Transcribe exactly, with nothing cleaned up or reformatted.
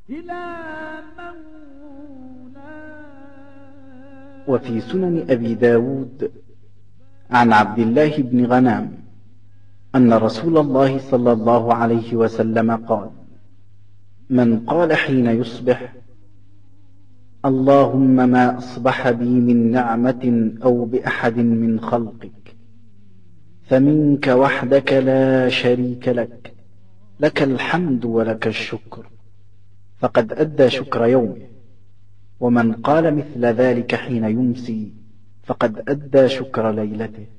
وفي سنن أبي داود عن عبد الله بن غنام أن رسول الله صلى الله عليه وسلم قال: من قال حين يصبح: اللهم ما أصبح بي من نعمة أو بأحد من خلقك فمنك وحدك لا شريك لك، لك الحمد ولك الشكر، فقد أدى شكر يومه. ومن قال مثل ذلك حين يمسي فقد أدى شكر ليلته.